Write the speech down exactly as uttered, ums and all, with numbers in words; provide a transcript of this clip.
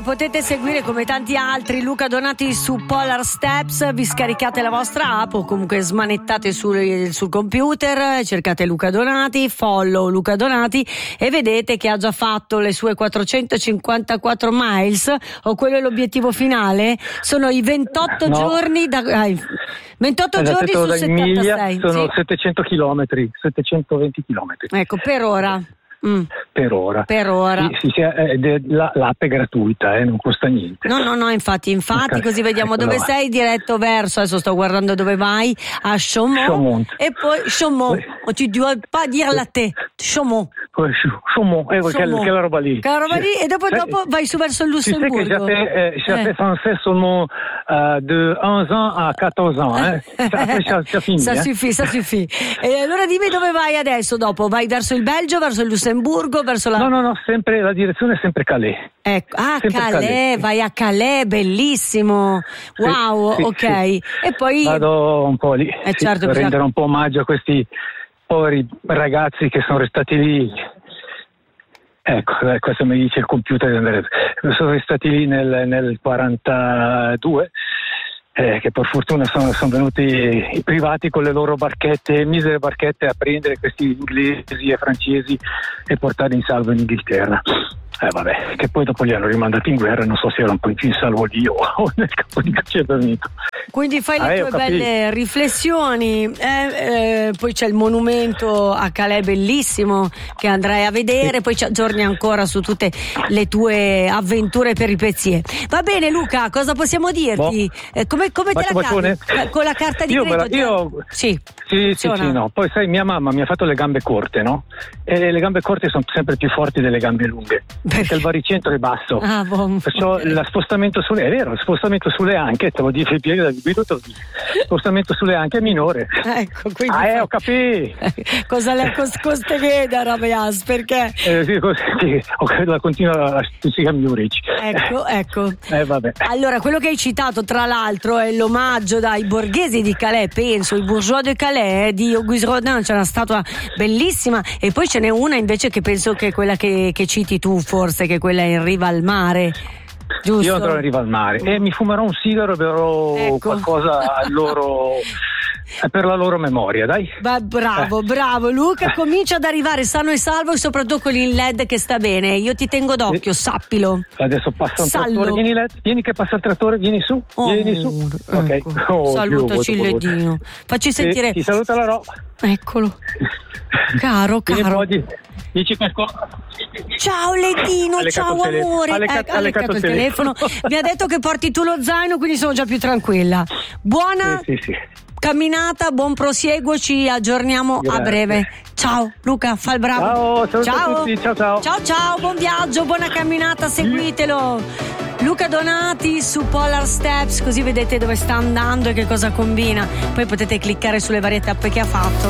potete seguire come tanti altri Luca Donati su Polar Steps. Vi scaricate la vostra app o comunque smanettate sul, sul computer, cercate Luca Donati, follow Luca Donati e vedete che ha già fatto le sue quattrocentocinquantaquattro miles, o quello è l'obiettivo finale? Sono i ventotto no. giorni da ah, ventotto eh, giorni su settantasei. Sono sì. settecento chilometri, settecentoventi chilometri. Ecco, per ora. Mm. Per ora. Per ora. Sì, sì, sì, eh, la, l'app è gratuita, eh, non costa niente. No, no, no, infatti, infatti, così vediamo ecco, dove no. sei, diretto verso, adesso sto guardando dove vai, a Chaumont, Chaumont. e poi Chaumont, Oui. tu dois pas dire la te, Chaumont. Chaumont, eh, quella, quella roba lì. Quella roba lì, e dopo, Sì. dopo vai su verso il Lussemburgo. Tu sais que j'ai fait, euh, j'ai Eh. fait français seulement euh, de onze ans à quatorze ans. Eh. Après, ça, ça finit. Ça eh. suffit, ça suffit. E allora dimmi dove vai adesso dopo, vai verso il Belgio, verso il Lussemburgo, verso la... No, no, no, sempre, la direzione è sempre Calais. Ecco, ah, Sempre Calais, Calais. vai a Calais, bellissimo. Sì, Wow, sì, ok. sì. E poi... Vado un po' lì, Eh, sì, certo, per bisogna- rendere un po' omaggio a questi poveri ragazzi che sono restati lì. Ecco, eh, questo mi dice il computer, sono restati lì nel, nel quarantadue, eh, che per fortuna sono, sono venuti i privati con le loro barchette, misere barchette, a prendere questi inglesi e francesi e portarli in salvo in Inghilterra. Eh vabbè, che poi dopo li hanno rimandati in guerra, non so se era un po' più in salvo lì o, o nel campo di cacciatormento. Quindi fai le Ah, eh, tue ho capito. belle riflessioni, eh, eh, poi c'è il monumento a Calais bellissimo che andrai a vedere, poi ci aggiorni ancora su tutte le tue avventure e peripezie. Va bene Luca, cosa possiamo dirti? Boh. Eh, come come te Bacio, la bacione. cavi? Con la carta di Io credito? me la- io- Sì, Sì, sì, funziona. sì, no. Poi sai, mia mamma mi ha fatto le gambe corte, no? E le gambe corte sono sempre più forti delle gambe lunghe, perché il baricentro è basso. Ah, boh. Perciò Ok. lo spostamento sulle, è vero, lo spostamento sulle anche, te lo dice il piede del guido, te lo dice. Spostamento sulle anche è minore. Ecco, quindi Ah, eh, ho capito. cosa le cos- coste veda, Rabias, perché? Eh, sì, così, sì, ho capito, la continua la Stussica Muric. Ecco, ecco. Eh, vabbè. Allora, quello che hai citato, tra l'altro, è l'omaggio dai borghesi di Calais, penso, i bourgeois de Calais di Auguste Rodin, c'è una statua bellissima, e poi ce n'è una invece che penso che è quella che, che citi tu, forse, che è quella in riva al mare. Giusto? Io andrò in riva al mare e mi fumerò un sigaro e berrò Ecco. qualcosa al loro, per la loro memoria, dai. Beh, bravo, bravo Luca, comincia ad arrivare sano e salvo, e soprattutto con il L E D che sta bene. Io ti tengo d'occhio, sappilo. Adesso passa un Sallo. trattore, vieni, Led, vieni che passa il trattore, vieni su, Oh, vieni su. Ok. ecco. Oh, Salutaci Dio, Ledino. Facci Sì, sentire. ti saluta la Ro. Eccolo. Caro, Vieni un caro. po' di- dici qualcosa. Ciao Ledino, Ha leccato ciao il telefono. amore. Ha leccato- Eh, ha ha leccato leccato il il telefono. telefono. Mi ha detto che porti tu lo zaino, quindi sono già più tranquilla. Buona Sì, sì, sì. camminata, buon prosieguo, ci aggiorniamo Grazie. a breve. Ciao Luca, fa il bravo. Ciao, saluto a ciao. tutti, ciao, ciao. Ciao ciao, buon viaggio, buona camminata, seguitelo. Luca Donati su Polar Steps, così vedete dove sta andando e che cosa combina. Poi potete cliccare sulle varie tappe che ha fatto.